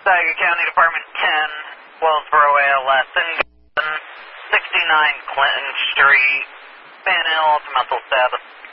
Tioga County Department 10, Wellsboro ALS, and 69 Clinton Street, Van Hill, mental status.